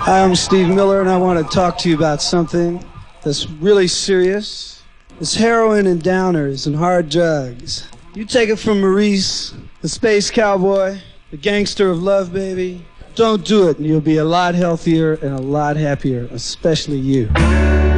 Hi, I'm Steve Miller, and I want to talk to you about something that's really serious. It's heroin and downers and hard drugs. You take it from Maurice, the space cowboy, the gangster of love, baby. Don't do it, and you'll be a lot healthier and a lot happier, especially you.